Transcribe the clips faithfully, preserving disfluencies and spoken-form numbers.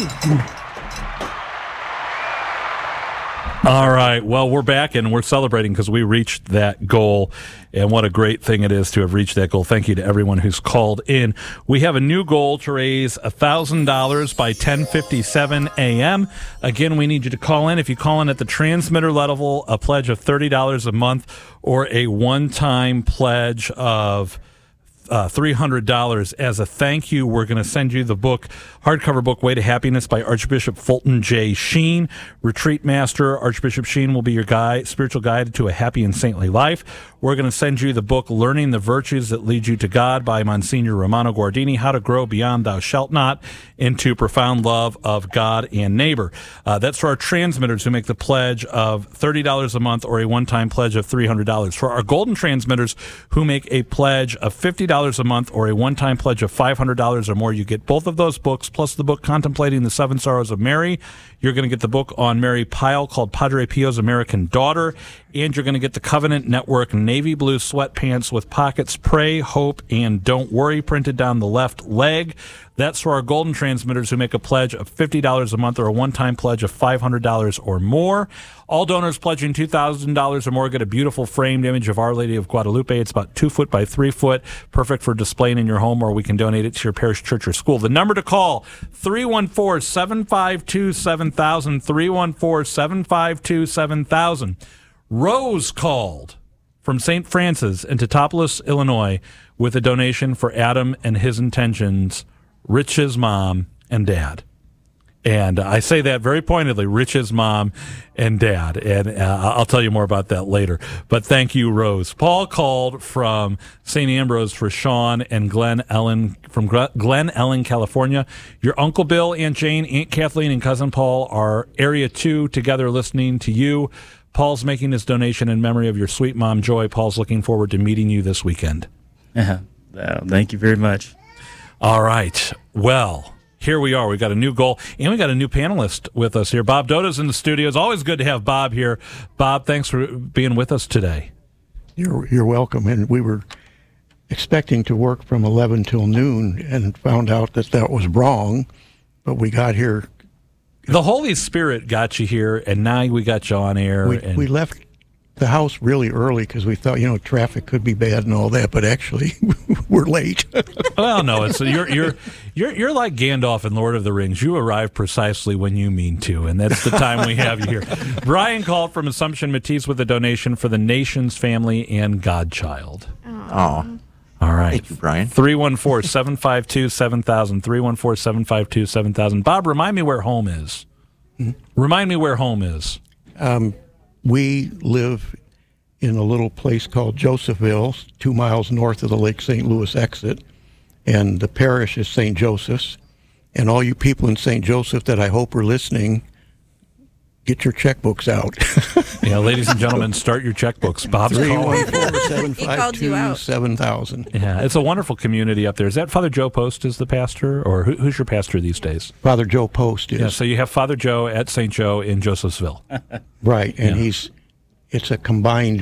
All right. Well, we're back and we're celebrating because we reached that goal. And what a great thing it is to have reached that goal. Thank you to everyone who's called in. We have a new goal to raise one thousand dollars by ten fifty-seven a.m. Again, we need you to call in. If you call in at the transmitter level, a pledge of thirty dollars a month or a one-time pledge of Uh, three hundred dollars. As a thank you, we're going to send you the book, hardcover book, Way to Happiness by Archbishop Fulton J. Sheen. Retreat Master Archbishop Sheen will be your guide, spiritual guide to a happy and saintly life. We're going to send you the book, Learning the Virtues That Lead You to God by Monsignor Romano Guardini, How to Grow Beyond Thou Shalt Not into Profound Love of God and Neighbor. Uh, that's for our transmitters who make the pledge of thirty dollars a month or a one-time pledge of three hundred dollars. For our golden transmitters who make a pledge of fifty dollars a month or a one-time pledge of five hundred dollars or more, you get both of those books plus the book Contemplating the Seven Sorrows of Mary. You're going to get the book on Mary Pyle called Padre Pio's American Daughter, and you're going to get the Covenant Network navy blue sweatpants with pockets Pray, Hope, and Don't Worry printed down the left leg. That's for our golden transmitters who make a pledge of fifty dollars a month or a one-time pledge of five hundred dollars or more. All donors pledging two thousand dollars or more get a beautiful framed image of Our Lady of Guadalupe. It's about two foot by three foot, perfect for displaying in your home, or we can donate it to your parish, church, or school. The number to call, three one four, seven five two, seven thousand, three one four, seven five two, seven thousand. Rose called from Saint Francis in Teutopolis, Illinois, with a donation for Adam and his intentions, Rich's mom and dad. And I say that very pointedly, Rich's mom and dad. And uh, I'll tell you more about that later. But thank you, Rose. Paul called from Saint Ambrose for Sean and Glen Ellen from Glen Ellen, California. Your Uncle Bill, Aunt Jane, Aunt Kathleen, and Cousin Paul are Area two together listening to you. Paul's making his donation in memory of your sweet mom, Joy. Paul's looking forward to meeting you this weekend. Uh, well, thank you very much. All right. Well, here we are. We got a new goal, and we got a new panelist with us here. Bob Dota's in the studio. It's always good to have Bob here. Bob, thanks for being with us today. You're you're welcome. And we were expecting to work from eleven till noon and found out that that was wrong, but we got here. The Holy Spirit got you here, and now we got you on air. We, and we left the house really early because we thought, you know, traffic could be bad and all that, but actually we're late. Well, no, it's you're you're you're you're like Gandalf in Lord of the Rings. You arrive precisely when you mean to, and that's the time we have you here. Brian called from Assumption Matisse with a donation for the nation's family and godchild. Oh. All right. Thank you, Brian. three one four, seven five two, seven thousand. three one four, seven five two, seven thousand. Bob, remind me where home is. Hmm? Remind me where home is. Um, we live in a little place called Josephville, two miles north of the Lake Saint Louis exit, and the parish is Saint Joseph's. And all you people in Saint Joseph that I hope are listening, get your checkbooks out. Yeah, ladies and gentlemen, start your checkbooks. Bob's three calling. one four, seven five two, seven thousand. Yeah, it's a wonderful community up there. Is that Father Joe Post is the pastor, or who, who's your pastor these days? Father Joe Post is. Yeah, so you have Father Joe at Saint Joe in Josephsville. Right, and Yeah. he's, it's a combined,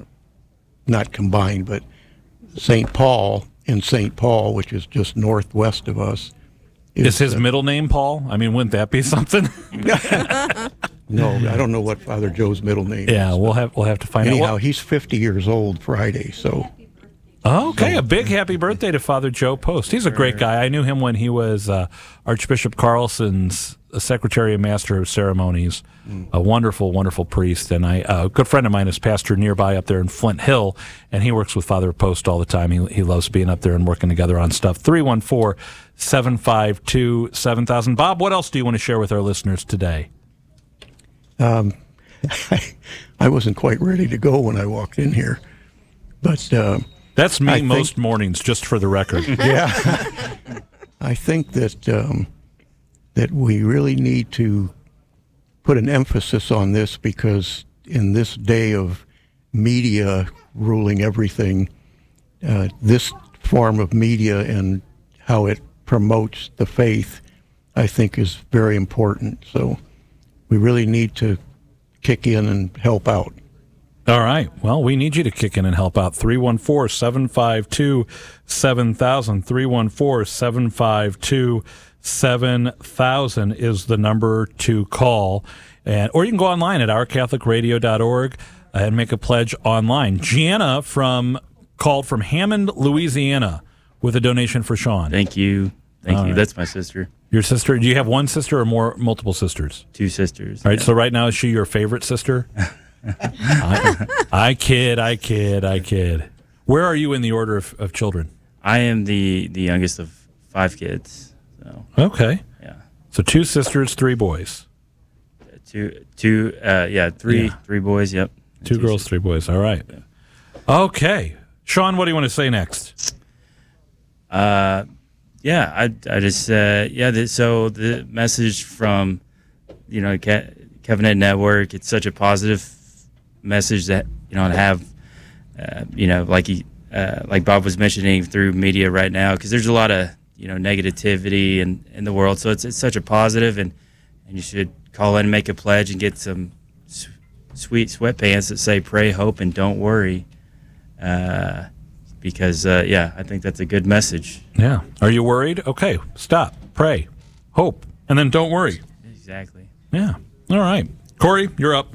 not combined, but Saint Paul in Saint Paul, which is just northwest of us. Is his uh, middle name Paul? I mean, wouldn't that be something? No, I don't know what Father Joe's middle name yeah, is. we'll have we'll have to find Anyhow, out. Well, he's fifty years old Friday, so. Okay, a big happy birthday to Father Joe Post. He's a great guy. I knew him when he was uh, Archbishop Carlson's Secretary and Master of Ceremonies. Mm. A wonderful, wonderful priest. And I, uh, a good friend of mine is pastor nearby up there in Flint Hill, and he works with Father Post all the time. He, he loves being up there and working together on stuff. three one four, seven five two, seven thousand. Bob, what else do you want to share with our listeners today? Um, I, I wasn't quite ready to go when I walked in here, but... Uh, That's me I most think, mornings, just for the record. Yeah. I think that um, that we really need to put an emphasis on this because in this day of media ruling everything, uh, this form of media and how it promotes the faith, I think, is very important. So we really need to kick in and help out. All right. Well, we need you to kick in and help out. three one four, seven five two, seven thousand. three one four, seven five two, seven thousand is the number to call. And or you can go online at our catholic radio dot org and make a pledge online. Gianna from called from Hammond, Louisiana, with a donation for Sean. Thank you. Thank All you. right. That's my sister. Your sister? Do you have one sister or more multiple sisters? Two sisters. All right. yeah. So right now, is she your favorite sister? I, I kid. I kid. I kid. Where are you in the order of, of children? I am the, the youngest of five kids. So Okay. yeah, So two sisters, three boys. two two uh, yeah three Yeah. three boys. Yep. And Two girls, sisters. three boys. All right. Okay. Sean, what do you want to say next? Uh, yeah, I I just uh, yeah. The, so the message from you know Ke- Covenant Network, it's such a positive message that you know to have uh, you know like he uh, like Bob was mentioning through media right now, because there's a lot of you know negativity in, in the world. So it's it's such a positive, and and you should call in and make a pledge and get some s- sweet sweatpants that say "Pray, Hope, and Don't Worry." Uh, because uh, yeah, I think that's a good message. Yeah. Are you worried? Okay. Stop. Pray. Hope. And then don't worry. Exactly. Yeah. All right. Corey, you're up.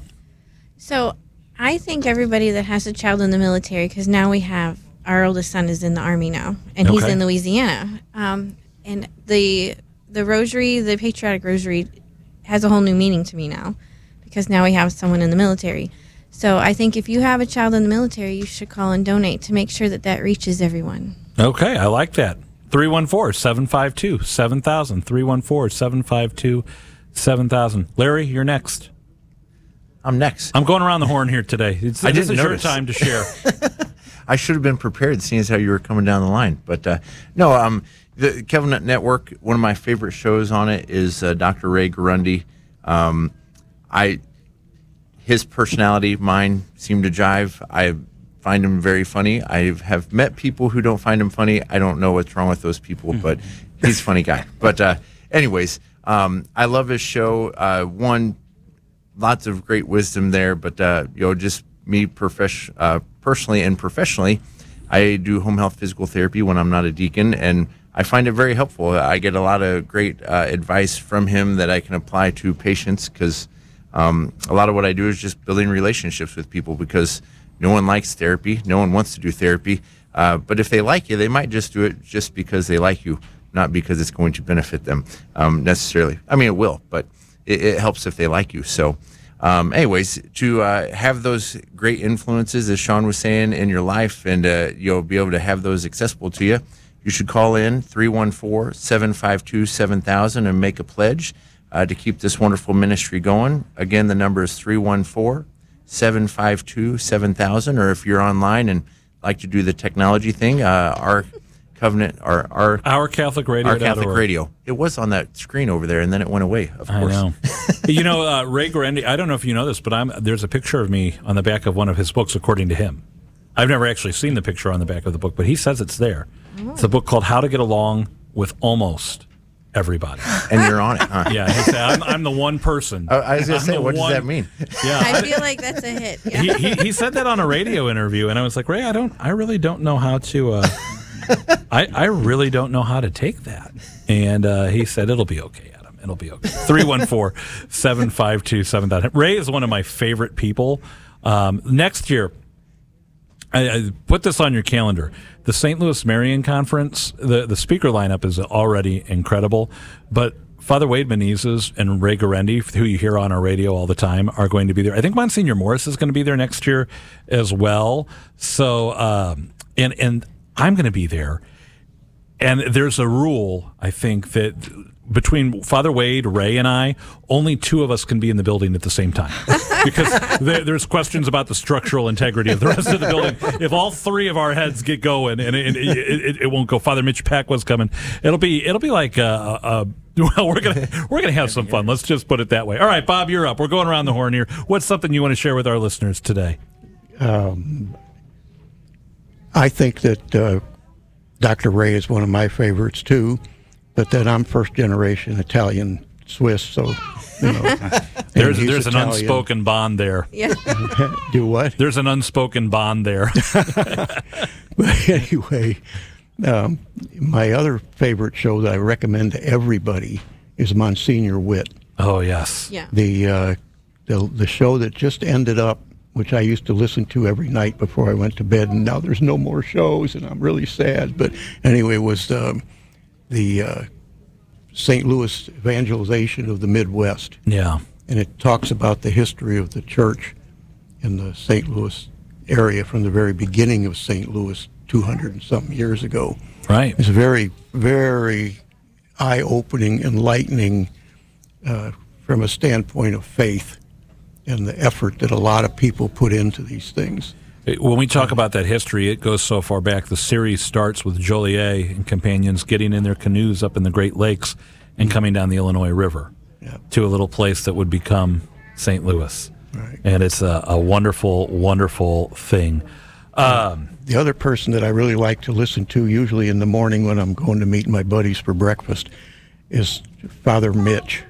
So I think everybody that has a child in the military, because now we have our oldest son is in the Army now, and he's Okay. in Louisiana. Um, and the the rosary, the patriotic rosary, has a whole new meaning to me now, because now we have someone in the military. So I think if you have a child in the military, you should call and donate to make sure that that reaches everyone. Okay. I like that. three one four, seven five two, seven thousand. three one four, seven five two, seven thousand. Larry, you're next. I'm next. I'm going around the horn here today. It's, I this didn't is your notice. time to share. I should have been prepared, seeing as how you were coming down the line. But uh, no, um, the Covenant Network. One of my favorite shows on it is uh, Doctor Ray Guarundi. Um, I, his personality, mine seem to jive. I find him very funny. I have met people who don't find him funny. I don't know what's wrong with those people, but he's a funny guy. But uh, anyways, um, I love his show. Uh, one. Lots of great wisdom there, but uh, you know, just me profes- uh, personally and professionally, I do home health physical therapy when I'm not a deacon, and I find it very helpful. I get a lot of great uh, advice from him that I can apply to patients, because um, a lot of what I do is just building relationships with people, because no one likes therapy, no one wants to do therapy, uh, but if they like you, they might just do it just because they like you, not because it's going to benefit them um, necessarily. I mean, it will, but It, it helps if they like you. So, um, anyways, to uh, have those great influences, as Sean was saying, in your life, and uh, you'll be able to have those accessible to you, you should call in three one four, seven five two, seven thousand and make a pledge uh, to keep this wonderful ministry going. Again, the number is three one four, seven five two, seven thousand, or if you're online and like to do the technology thing, uh, our Covenant, our our Our Catholic Radio. our Catholic Radio. It was on that screen over there, and then it went away. Of I course, know. You know, uh, Ray Guarundi, I don't know if you know this, but I'm there's a picture of me on the back of one of his books, according to him. I've never actually seen the picture on the back of the book, but he says it's there. It's a book called How to Get Along with Almost Everybody. and you're on it. Huh? Yeah, he said, I'm, I'm the one person. I, I was going I'm to say, the what one- does that mean? Yeah, I feel like that's a hit. Yeah. he, he he said that on a radio interview, and I was like, Ray, I don't, I really don't know how to. Uh, I I really don't know how to take that. And uh, he said it'll be okay, Adam. It'll be okay. three one four, seven five two, seven thousand. Ray is one of my favorite people. Um, next year, I, I put this on your calendar. The Saint Louis Marian Conference, the, the speaker lineup is already incredible, but Father Wade Menezes and Ray Guarundi, who you hear on our radio all the time, are going to be there. I think Monsignor Morris is going to be there next year as well. So, um, and and I'm going to be there. And there's a rule, I think, that between Father Wade, Ray, and I, only two of us can be in the building at the same time. Because there, there's questions about the structural integrity of the rest of the building. If all three of our heads get going, and it, it, it, it won't go. Father Mitch Peck was coming. It'll be it'll be like uh, uh, well, we're gonna we're gonna have some fun. Let's just put it that way. All right, Bob, you're up. We're going around the horn here. What's something you want to share with our listeners today? Um, I think that uh, Doctor Ray is one of my favorites too, but that I'm first generation Italian Swiss, so you know. There's he's there's an Italian. unspoken bond there. Yeah. Do what? There's an unspoken bond there. But anyway, um, my other favorite show that I recommend to everybody is Monsignor Witt. Oh yes. Yeah. The, uh, the the show that just ended up, which I used to listen to every night before I went to bed, and now there's no more shows, and I'm really sad. But anyway, was um, the uh, Saint Louis evangelization of the Midwest. Yeah. And it talks about the history of the church in the Saint Louis area from the very beginning of Saint Louis two hundred and something years ago. Right. It's very, very eye-opening, enlightening uh, from a standpoint of faith and the effort that a lot of people put into these things. When we talk about that history, it goes so far back. The series starts with Joliet and companions getting in their canoes up in the Great Lakes and coming down the Illinois River Yeah. to a little place that would become Saint Louis. Right. And it's a, a wonderful, wonderful thing. Um, The other person that I really like to listen to, usually in the morning when I'm going to meet my buddies for breakfast, is Father Mitch,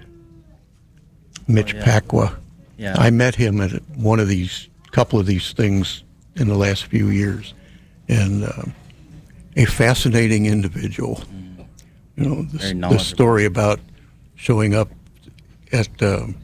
Mitch Oh, yeah. Pacwa. Yeah. I met him at one of these, couple of these things in the last few years, and um, a fascinating individual. You know, the, Very the knowledgeable. story about showing up at um,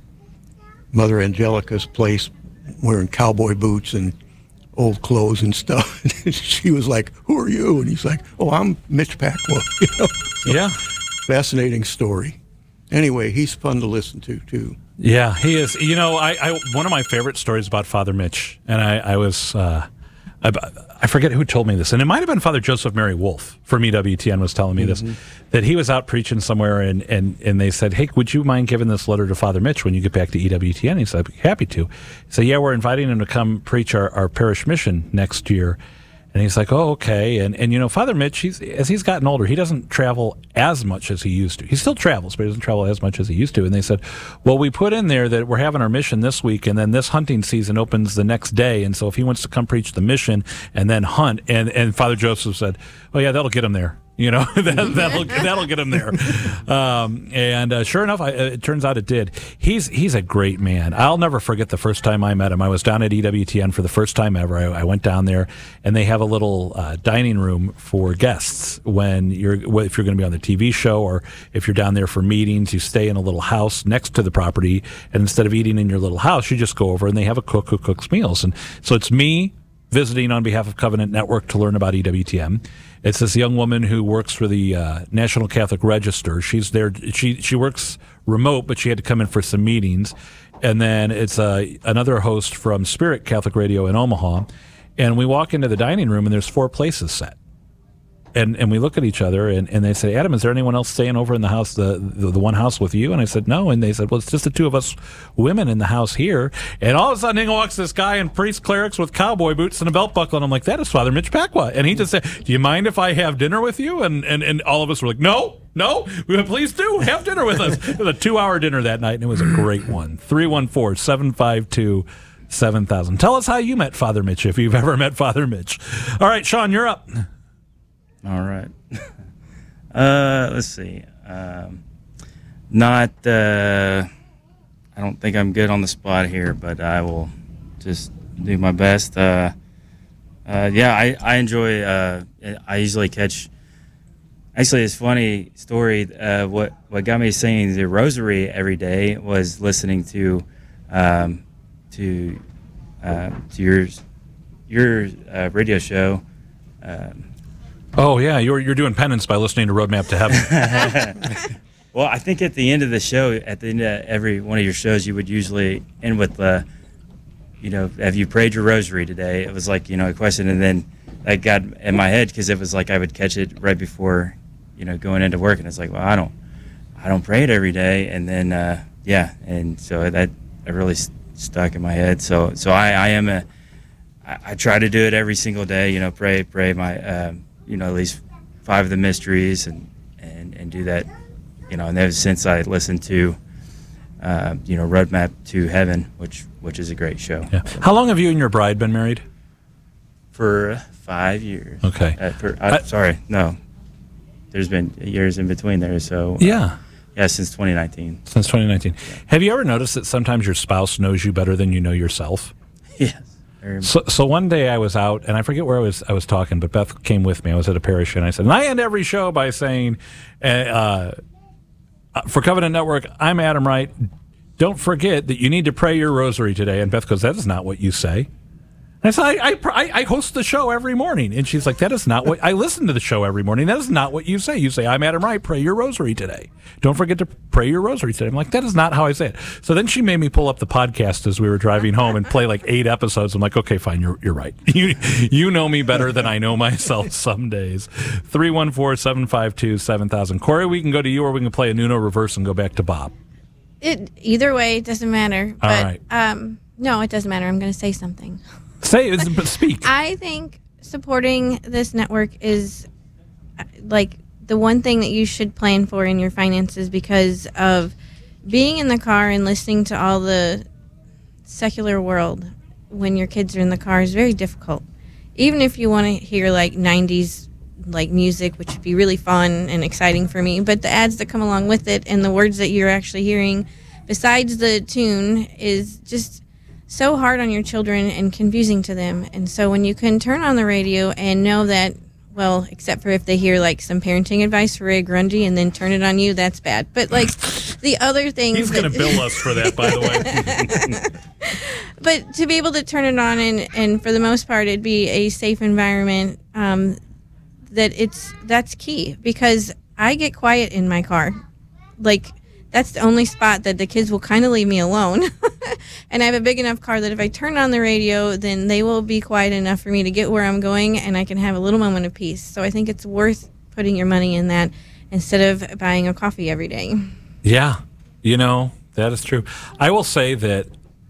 Mother Angelica's place wearing cowboy boots and old clothes and stuff. She was like, "Who are you?" And he's like, "Oh, I'm Mitch Pacwa." You know? So, yeah. fascinating story. Anyway, he's fun to listen to too. Yeah, he is. You know, I, I one of my favorite stories about Father Mitch, and I, I was, uh, I, I forget who told me this, and it might have been Father Joseph Mary Wolf from E W T N was telling me Mm-hmm. this, that he was out preaching somewhere, and, and, and they said, "Hey, would you mind giving this letter to Father Mitch when you get back to E W T N?" He said, "I'd be happy to." He said, "Yeah, we're inviting him to come preach our, our parish mission next year." And he's like, "Oh, okay." And, and you know, Father Mitch, he's, as he's gotten older, he doesn't travel as much as he used to. He still travels, but he doesn't travel as much as he used to. And they said, "Well, we put in there that we're having our mission this week, and then this hunting season opens the next day. And so if he wants to come preach the mission and then hunt," and, and Father Joseph said, "Oh, yeah, that'll get him there." You know, that, that'll that'll get him there. Um, and uh, sure enough, I, it turns out it did. He's he's a great man. I'll never forget the first time I met him. I was down at E W T N for the first time ever. I, I went down there, and they have a little uh, dining room for guests when you're if you're going to be on the T V show or if you're down there for meetings. You stay in a little house next to the property, and instead of eating in your little house, you just go over and they have a cook who cooks meals. And so it's me visiting on behalf of Covenant Network to learn about E W T M. It's this young woman who works for the uh, National Catholic Register. She's there. She she works remote, but she had to come in for some meetings. And then it's uh, another host from Spirit Catholic Radio in Omaha. And we walk into the dining room, and there's four places set. And and we look at each other, and, and they say, "Adam, is there anyone else staying over in the house, the, the the one house with you?" And I said, "No." And they said, "Well, it's just the two of us women in the house here." And all of a sudden, in walks this guy in priest clerics with cowboy boots and a belt buckle. And I'm like, "That is Father Mitch Pacwa." And he just said, "Do you mind if I have dinner with you?" And and, and all of us were like, "No, no, please do have dinner with us." It was a two-hour dinner that night, and it was a great one. three one four, seven five two, seven thousand. Tell us how you met Father Mitch, if you've ever met Father Mitch. All right, Sean, you're up. All right. uh, let's see. Um, not. Uh, I don't think I'm good on the spot here, but I will just do my best. Uh, uh, yeah, I I enjoy. Uh, I usually catch. Actually, it's a funny story. Uh, what what got me singing the Rosary every day was listening to, um, to, uh, to your your uh, radio show. Um, Oh, yeah, you're you're doing penance by listening to Roadmap to Heaven. Well, I think at the end of the show, at the end of every one of your shows, you would usually end with, uh, you know, have you prayed your rosary today? It was like, you know, a question, and then that got in my head because it was like I would catch it right before, you know, going into work, and it's like, well, I don't, I don't pray it every day, and then, uh, yeah, and so that, that really st- stuck in my head. So, so I, I am a, I, I try to do it every single day, you know, pray, pray my. Um, you know, at least five of the mysteries and, and, and do that, you know, and ever since I listened to, uh, you know, Roadmap to Heaven, which which is a great show. Yeah. How long have you and your bride been married? For five years. Okay. Uh, for, I, I- sorry, no. There's been years in between there, so. uh, Yeah. Yeah, since twenty nineteen. Since twenty nineteen. Yeah. Have you ever noticed that sometimes your spouse knows you better than you know yourself? Yes. Very So, so one day I was out, and I forget where I was I was talking, but Beth came with me. I was at a parish, and I said, and I end every show by saying, uh, for Covenant Network, I'm Adam Wright. Don't forget that you need to pray your rosary today. And Beth goes, that is not what you say. And I said, I, I, I host the show every morning. And she's like, that is not what, I listen to the show every morning. That is not what you say. You say, I'm Adam Wright, pray your rosary today. Don't forget to pray your rosary today. I'm like, that is not how I say it. So then she made me pull up the podcast as we were driving home and play like eight episodes. I'm like, okay, fine, you're you're right. You you know me better than I know myself some days. three one four, seven five two, seven thousand. Corey, we can go to you, or we can play a Nuno reverse and go back to Bob. It either way, it doesn't matter. All But right. um, no, it doesn't matter. I'm going to say something. Say it, but speak. I think supporting this network is uh, like the one thing that you should plan for in your finances, because of being in the car and listening to all the secular world when your kids are in the car is very difficult. Even if you want to hear like nineties like music, which would be really fun and exciting for me, but the ads that come along with it and the words that you're actually hearing besides the tune is just so hard on your children and confusing to them. And so when you can turn on the radio and know that, well, except for if they hear like some parenting advice for Ray Grundy and then turn it on you, that's bad. But like the other things, He's going to bill us for that, by the way. But to be able to turn it on and, and for the most part, it'd be a safe environment. Um, that it's that's key, because I get quiet in my car. Like, that's the only spot that the kids will kind of leave me alone. And I have a big enough car that if I turn on the radio, then they will be quiet enough for me to get where I'm going, and I can have a little moment of peace. So I think it's worth putting your money in that instead of buying a coffee every day. Yeah, you know, that is true. I will say that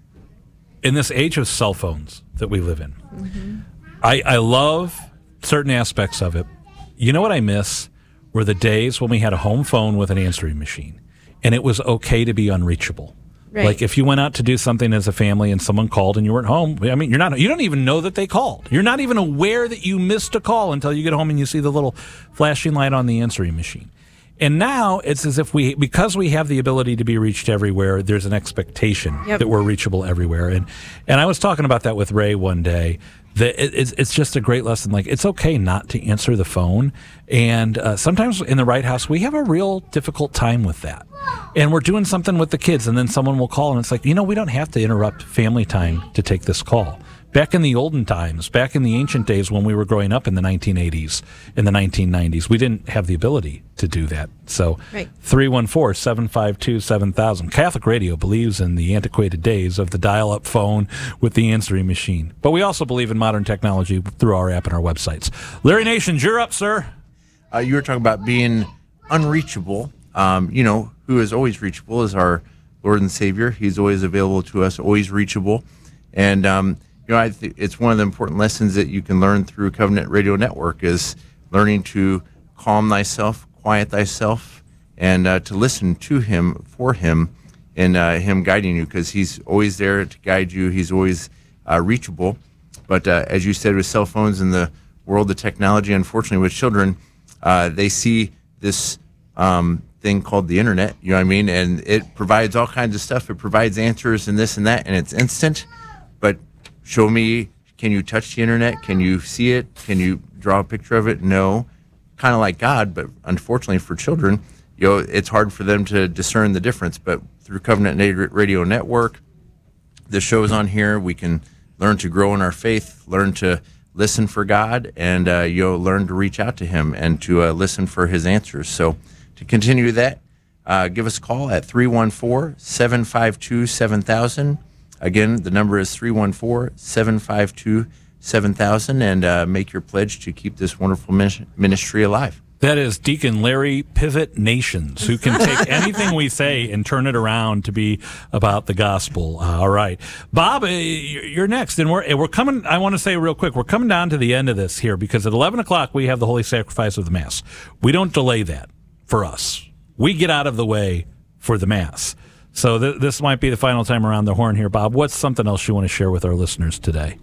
in this age of cell phones that we live in, mm-hmm. I, I love certain aspects of it. You know what I miss were the days when we had a home phone with an answering machine, and it was okay to be unreachable. Right. Like if you went out to do something as a family and someone called and you weren't home, I mean, you're not, you don't even know that they called. You're not even aware that you missed a call until you get home and you see the little flashing light on the answering machine. And now it's as if we, because we have the ability to be reached everywhere, there's an expectation yep. that we're reachable everywhere. And and I was talking about that with Ray one day. That it, it's, it's just a great lesson. Like, it's okay not to answer the phone. And uh, sometimes in the Wright House, we have a real difficult time with that. And we're doing something with the kids, and then someone will call, and it's like, you know, we don't have to interrupt family time to take this call. Back in the olden times, back in the ancient days when we were growing up in the nineteen eighties, in the nineteen nineties, we didn't have the ability to do that. So right. three one four, seven five two, seven thousand. Catholic Radio believes in the antiquated days of the dial-up phone with the answering machine. But we also believe in modern technology through our app and our websites. Larry Nations, you're up, sir. Uh, you were talking about being unreachable. Um, you know, who is always reachable is our Lord and Savior. He's always available to us, always reachable. And, um, you know, I th- it's one of the important lessons that you can learn through Covenant Radio Network is learning to calm thyself, quiet thyself, and uh, to listen to him, for him, and uh, him guiding you, because he's always there to guide you. He's always uh, reachable. But uh, as you said, with cell phones and the world of technology, unfortunately, with children, uh, they see this um, thing called the internet, you know what I mean? And it provides all kinds of stuff. It provides answers and this and that, and it's instant. But show me, can you touch the internet? Can you see it? Can you draw a picture of it? No. Kind of like God, but unfortunately for children, you know, it's hard for them to discern the difference. But through Covenant Radio Network, the shows on here, we can learn to grow in our faith, learn to listen for God, and uh, you know, learn to reach out to Him and to uh, listen for His answers. So to continue that, uh, give us a call at three one four, seven five two, seven thousand. Again, the number is three one four, seven five two, seven thousand, and uh, make your pledge to keep this wonderful ministry alive. That is Deacon Larry Pivot Nations, who can take anything we say and turn it around to be about the gospel. Uh, all right. Bob, uh, you're next. And we're, we're coming, I want to say real quick, we're coming down to the end of this here, because at eleven o'clock we have the Holy Sacrifice of the Mass. We don't delay that for us. We get out of the way for the Mass. So th- this might be the final time around the horn here. Bob, what's something else you want to share with our listeners today?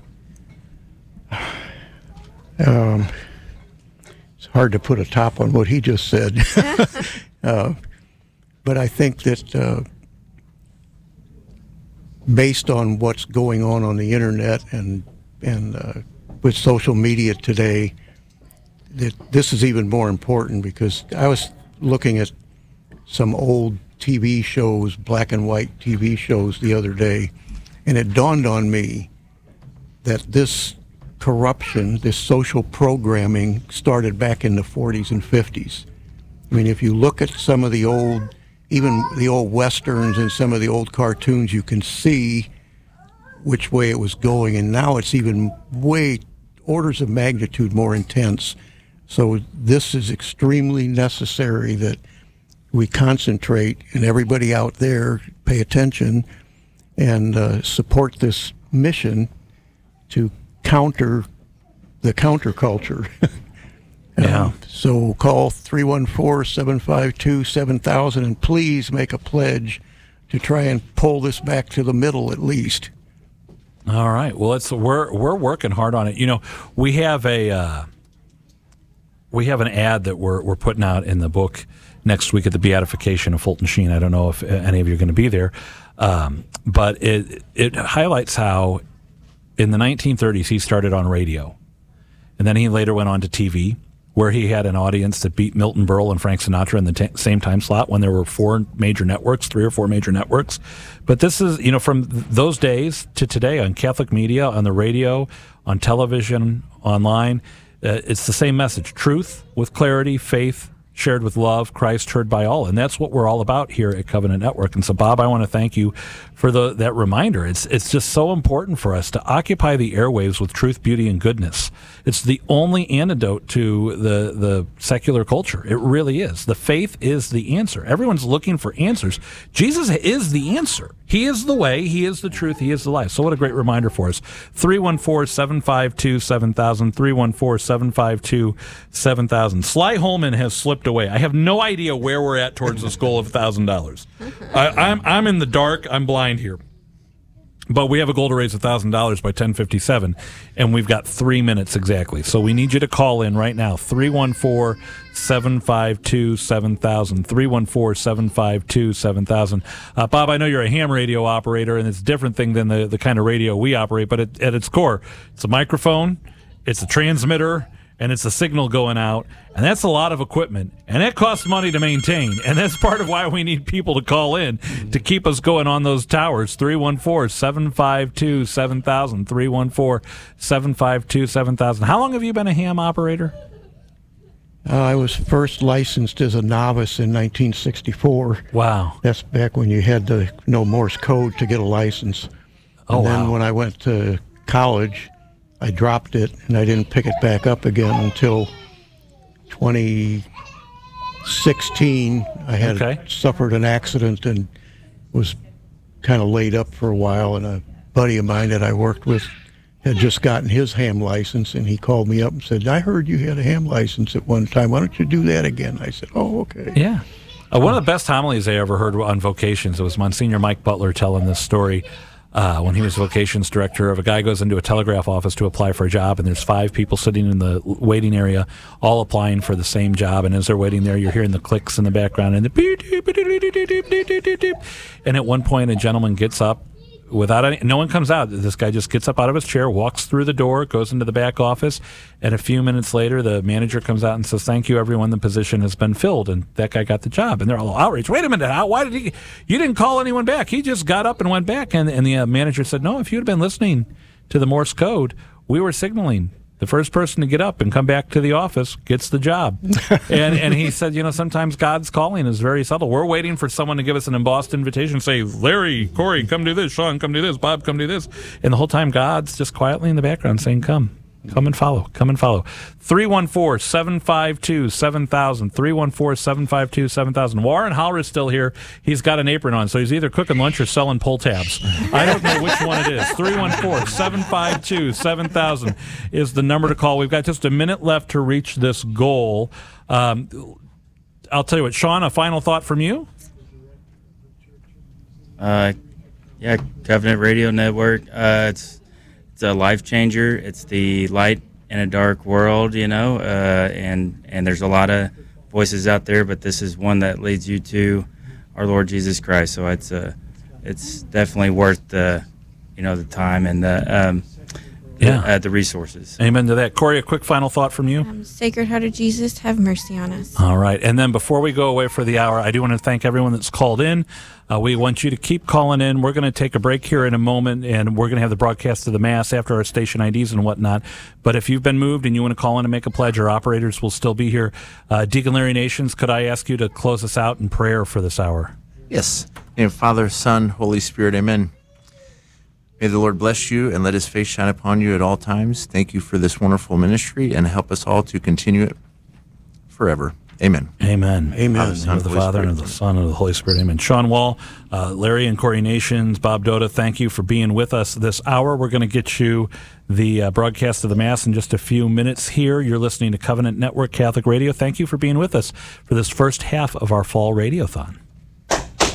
Um, it's hard to put a top on what he just said. uh, but I think that uh, based on what's going on on the internet and and uh, with social media today, that this is even more important, because I was looking at some old T V shows, black and white T V shows the other day, and it dawned on me that this corruption, this social programming, started back in the forties and fifties. I mean, if you look at some of the old, even the old westerns and some of the old cartoons, you can see which way it was going, and now it's even way orders of magnitude more intense. So this is extremely necessary that we concentrate, and everybody out there pay attention and uh, support this mission to counter the counterculture. Yeah. Um, so call three one four, seven five two, seven thousand and please make a pledge to try and pull this back to the middle at least. All right. Well, it's we're we're working hard on it. You know, we have a uh, we have an ad that we're we're putting out in the book next week at the Beatification of Fulton Sheen. I don't know if any of you are going to be there, um, but it it highlights how in the nineteen thirties he started on radio, and then he later went on to T V, where he had an audience that beat Milton Berle and Frank Sinatra in the t- same time slot when there were four major networks, three or four major networks. But this is, you know, from th- those days to today on Catholic media, on the radio, on television, online, uh, it's the same message. Truth with clarity, faith shared with love, Christ heard by all. And that's what we're all about here at Covenant Network. And so, Bob, I want to thank you for the that reminder. It's it's just so important for us to occupy the airwaves with truth, beauty, and goodness. It's the only antidote to the, the secular culture. It really is. The faith is the answer. Everyone's looking for answers. Jesus is the answer. He is the way. He is the truth. He is the life. So what a great reminder for us. three one four, seven five two, seven thousand, three one four, seven five two, seven thousand. Sly Holman has slipped away. I have no idea where we're at towards this goal of one thousand dollars. I'm, I'm in the dark. I'm blind here. But we have a goal to raise one thousand dollars by ten fifty-seven, and we've got three minutes exactly. So we need you to call in right now, three one four, seven five two, seven thousand, three one four, seven five two, seven thousand. Uh, Bob, I know you're a ham radio operator, and it's a different thing than the, the kind of radio we operate, but it, at its core, it's a microphone, it's a transmitter, and it's a signal going out, and that's a lot of equipment, and it costs money to maintain, and that's part of why we need people to call in to keep us going on those towers. three one four, seven five two, seven thousand, three one four, seven five two, seven thousand. How long have you been a ham operator? Uh, I was first licensed as a novice in nineteen sixty-four. Wow. That's back when you had to know Morse code to get a license. Oh, and then wow. when I went to college, I dropped it, and I didn't pick it back up again until twenty sixteen. I had Okay. suffered an accident and was kind of laid up for a while, and a buddy of mine that I worked with had just gotten his ham license, and he called me up and said, I heard you had a ham license at one time. Why don't you do that again? I said, oh, okay. Yeah. Uh, one of the best homilies I ever heard on vocations, it was Monsignor Mike Butler telling this story. Uh, when he was vocations director, of a guy goes into a telegraph office to apply for a job, and there's five people sitting in the waiting area, all applying for the same job. And as they're waiting there, you're hearing the clicks in the background and the beep, beep, beep, beep, beep, beep, beep, beep, beep. And at one point, a gentleman gets up without any, no one comes out. This guy just gets up out of his chair, walks through the door, goes into the back office, and a few minutes later, the manager comes out and says, "Thank you, everyone. The position has been filled," and that guy got the job. And they're all outraged. Wait a minute, how, why did he? You didn't call anyone back. He just got up and went back. And and the uh, manager said, "No, if you'd have been listening to the Morse code, we were signaling." The first person to get up and come back to the office gets the job. and and he said, you know, sometimes God's calling is very subtle. We're waiting for someone to give us an embossed invitation, say, Larry, Corey, come do this. Sean, come do this. Bob, come do this. And the whole time God's just quietly in the background saying, come. Come and follow. Come and follow. three one four, seven five two, seven thousand. three one four, seven five two, seven thousand. Warren Howler's still here. He's got an apron on, so he's either cooking lunch or selling pull tabs. I don't know which one it is. three one four, seven five two, seven thousand is the number to call. We've got just a minute left to reach this goal. Um, I'll tell you what, Sean, a final thought from you? Uh, yeah, Covenant Radio Network. Uh, it's it's a life changer. It's the light in a dark world, you know. Uh, and and there's a lot of voices out there, but this is one that leads you to our Lord Jesus Christ. So it's uh, it's definitely worth the, you know, the time and the um, Yeah. the, uh, the resources. Amen to that. Corey, a quick final thought from you? Um, Sacred Heart of Jesus, have mercy on us. All right. And then before we go away for the hour, I do want to thank everyone that's called in. Uh, we want you to keep calling in. We're going to take a break here in a moment, and we're going to have the broadcast of the Mass after our station I Ds and whatnot. But if you've been moved and you want to call in and make a pledge, our operators will still be here. Uh, Deacon Larry Nations, could I ask you to close us out in prayer for this hour? Yes. In Father, Son, Holy Spirit, amen. May the Lord bless you and let his face shine upon you at all times. Thank you for this wonderful ministry and help us all to continue it forever. Amen. Amen. Amen. In the name of the Father, and of the Son, and of the Holy Spirit. Amen. Sean Wall, uh, Larry and Corey Nations, Bob Dota, thank you for being with us this hour. We're going to get you the uh, broadcast of the Mass in just a few minutes here. You're listening to Covenant Network Catholic Radio. Thank you for being with us for this first half of our fall radiothon.